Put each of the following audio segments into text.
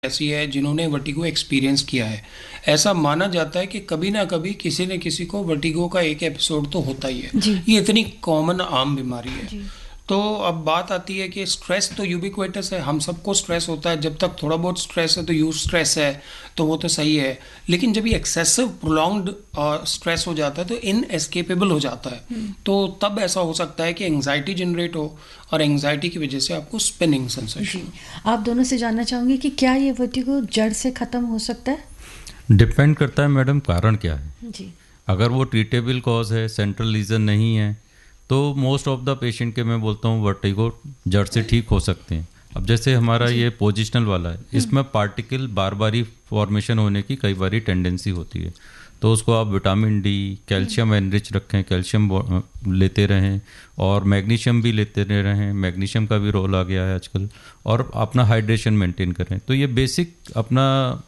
ऐसी है जिन्होंने वर्टिगो एक्सपीरियंस किया है। ऐसा माना जाता है कि कभी ना कभी किसी न किसी को वर्टिगो का एक एपिसोड तो होता ही है। जी ये इतनी कॉमन आम बीमारी है। जी तो अब बात आती है कि स्ट्रेस तो यूबिक्वेटस है, हम सबको स्ट्रेस होता है। जब तक थोड़ा बहुत स्ट्रेस है तो यूज स्ट्रेस है, तो वो तो सही है। लेकिन जब ये एक्सेसिव प्रोलॉन्ग्ड स्ट्रेस हो जाता है तो इनएस्केपेबल हो जाता है। तो तब ऐसा हो सकता है कि एंग्जाइटी जनरेट हो और एंग्जाइटी की वजह से आपको स्पिनिंग सेंसेशन जी। हो। आप दोनों से जानना चाहूँगी कि क्या ये वर्टिगो जड़ से ख़त्म हो सकता है? डिपेंड करता है मैडम, कारण क्या है। जी अगर वो ट्रीटेबल कॉज है, सेंट्रल लीजन नहीं है, तो मोस्ट ऑफ द पेशेंट के मैं बोलता हूँ वर्टिगो जड़ से ठीक हो सकते हैं। अब जैसे हमारा ये पोजिशनल वाला है, इसमें पार्टिकल बार बारी फॉर्मेशन होने की कई बारी टेंडेंसी होती है। तो उसको आप विटामिन डी, कैल्शियम एनरिच रखें, कैल्शियम लेते रहें और मैग्नीशियम भी लेते रहें। मैग्नीशियम का भी रोल आ गया है आजकल। और अपना हाइड्रेशन मेंटेन करें। तो ये बेसिक अपना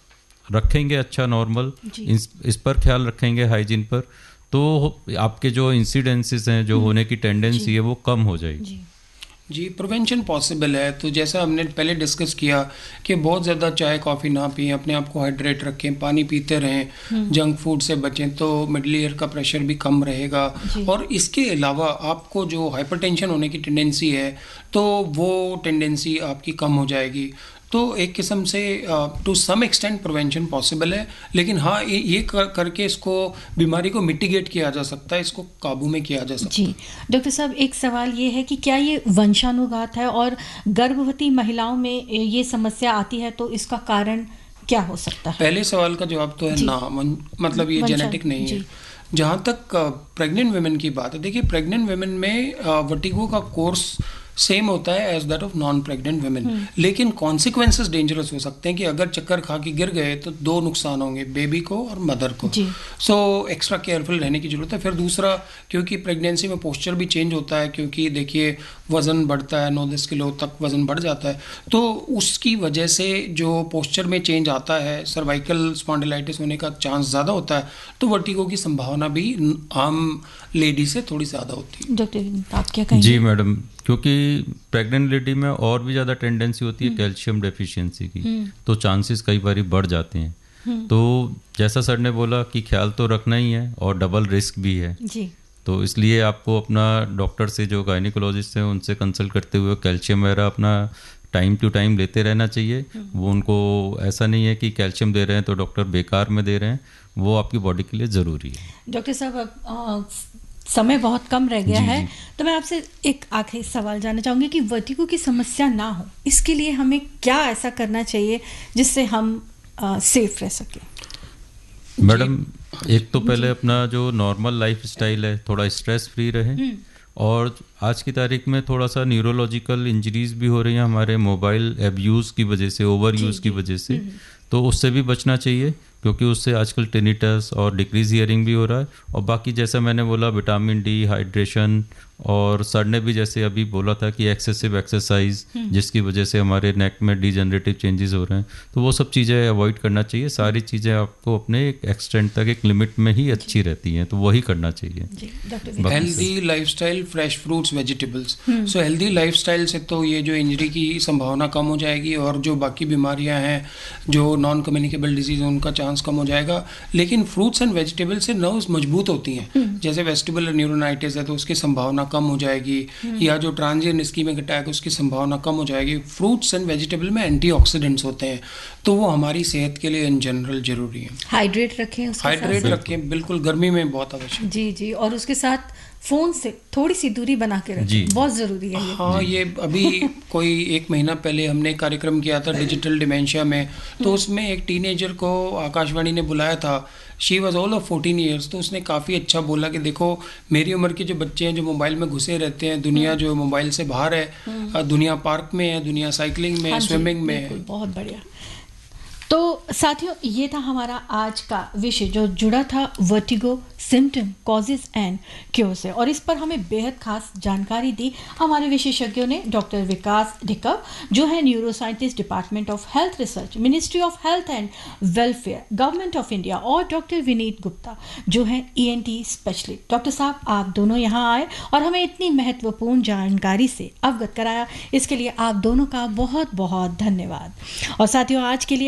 रखेंगे अच्छा नॉर्मल, इस पर ख्याल रखेंगे हाइजीन पर, तो आपके जो इंसिडेंसेस हैं, जो होने की टेंडेंसी है, वो कम हो जाएगी। जी जी, प्रिवेंशन पॉसिबल है। तो जैसा हमने पहले डिस्कस किया कि बहुत ज़्यादा चाय कॉफ़ी ना पिएं, अपने आप को हाइड्रेट रखें, पानी पीते रहें, जंक फूड से बचें, तो मिडल ईयर का प्रेशर भी कम रहेगा। और इसके अलावा आपको जो हाइपरटेंशन होने की टेंडेंसी है तो वो टेंडेंसी आपकी कम हो जाएगी। तो एक किस्म से to some extent prevention possible है। लेकिन हाँ, ये करके इसको बीमारी को मिटिगेट किया जा सकता है, इसको काबू में किया जा सकता है। जी। डॉक्टर साहब, एक सवाल ये है कि क्या ये वंशानुगत है और गर्भवती महिलाओं में ये समस्या आती है तो इसका कारण क्या हो सकता है? पहले सवाल का जवाब तो है जी। ना, मतलब ये जेनेटिक नहीं है। जहाँ तक प्रेग्नेंट वुमेन की बात है, देखिए प्रेग्नेंट वुमेन में वर्टिगो का कोर्स सेम होता है as that of non pregnant women. लेकिन कॉन्सिक्वेंसेस डेंजरस हो सकते हैं कि अगर चक्कर खा के गिर गए तो दो नुकसान होंगे, बेबी को और मदर को। सो एक्स्ट्रा केयरफुल रहने की जरूरत है। फिर दूसरा, क्योंकि प्रेगनेंसी में पोस्चर भी चेंज होता है, क्योंकि देखिए वज़न बढ़ता है, 9-10 किलो तक वज़न बढ़ जाता है, तो उसकी वजह से जो पोस्चर में चेंज आता है, सर्वाइकल स्पॉन्डिलाइटिस होने का चांस ज़्यादा होता है। तो वर्टिगो की संभावना भी आम लेडी से थोड़ी ज़्यादा होती है। डॉक्टर, आप क्या कहेंगे? जी मैडम, क्योंकि प्रेग्नेंट लेडी में और भी ज़्यादा टेंडेंसी होती है कैल्शियम डेफिशिएंसी की, तो चांसेस कई बारी बढ़ जाते हैं। तो जैसा सर ने बोला कि ख्याल तो रखना ही है और डबल रिस्क भी है। जी। तो इसलिए आपको अपना डॉक्टर से, जो गायनिकोलॉजिस्ट हैं, उनसे कंसल्ट करते हुए कैल्शियम वगैरह अपना टाइम टू टाइम लेते रहना चाहिए। वो उनको ऐसा नहीं है कि कैल्शियम दे रहे हैं तो डॉक्टर बेकार में दे रहे हैं, वो आपकी बॉडी के लिए ज़रूरी है। डॉक्टर साहब, अब समय बहुत कम रह गया है, तो मैं आपसे एक आखिरी सवाल जानना चाहूँगी कि वर्टिगो की समस्या ना हो, इसके लिए हमें क्या ऐसा करना चाहिए जिससे हम सेफ रह सकें? मैडम, एक तो पहले अपना जो नॉर्मल लाइफ स्टाइल है, थोड़ा स्ट्रेस फ्री रहे। और आज की तारीख में थोड़ा सा न्यूरोलॉजिकल इंजरीज भी हो रही हैं हमारे मोबाइल एब्यूज़ की वजह से, ओवर यूज़ की वजह से। तो उससे भी बचना चाहिए, क्योंकि उससे आजकल टिनिटस और डिक्रीज हियरिंग भी हो रहा है। और बाकी जैसा मैंने बोला, विटामिन डी, हाइड्रेशन, और सर ने भी जैसे अभी बोला था कि एक्सेसिव एक्सरसाइज, जिसकी वजह से हमारे नेक में डिजेनरेटिव चेंजेस हो रहे हैं, तो वो सब चीज़ें अवॉइड करना चाहिए। सारी चीज़ें आपको अपने एक एक्सटेंट तक, एक लिमिट में ही अच्छी रहती हैं, तो वही करना चाहिए। Healthy lifestyle, fresh fruits, vegetables. So healthy lifestyle से तो ये जो इंजरी की संभावना कम हो जाएगी, और जो बाकी बीमारियां हैं, जो नॉन कम्युनिकेबल डिजीज, उनका चांस कम हो जाएगा। लेकिन फ्रूट्स एंड वेजिटेबल्स से नर्व्स मजबूत होती हैं। जैसे वेस्टिबुलर न्यूरोनाइटिस है तो उसकी संभावना कम हो जाएगी, या जो ट्रांजिएंट इस्कीमिक अटैक, उसकी संभावना कम हो जाएगी। फ्रूट्स एंड वेजिटेबल में एंटीऑक्सीडेंट्स होते हैं, तो वो हमारी सेहत के लिए इन जनरल जरूरी है। हाइड्रेट रखें, बिल्कुल, गर्मी में बहुत आवश्यक। जी जी। और उसके साथ फ़ोन से थोड़ी सी दूरी बना के रखें, बहुत ज़रूरी है ये। हाँ, ये अभी कोई 1 महीना पहले हमने कार्यक्रम किया था डिजिटल डिमेंशिया में, तो उसमें एक टीनेजर को आकाशवाणी ने बुलाया था। She was all of 14 years. तो उसने काफ़ी अच्छा बोला कि देखो, मेरी उम्र के जो बच्चे हैं जो मोबाइल में घुसे रहते हैं, दुनिया जो मोबाइल से बाहर है, दुनिया पार्क में है, दुनिया साइकिलिंग में, स्विमिंग में है। बहुत बढ़िया। तो साथियों, ये था हमारा आज का विषय जो जुड़ा था vertigo symptom, causes and cure से, और इस पर हमें बेहद खास जानकारी दी हमारे विशेषज्ञों ने। डॉक्टर विकास ढिक्कर, जो है neuroscientist, department of health research, ministry of health and welfare, government of India, और डॉक्टर विनीत गुप्ता, जो है ENT स्पेशलिस्ट। डॉक्टर साहब, आप दोनों यहाँ आए और हमें इतनी महत्वपूर्ण जानकारी से अवगत कराया, इसके लिए आप दोनों का बहुत बहुत धन्यवाद। और साथियों, आज के लिए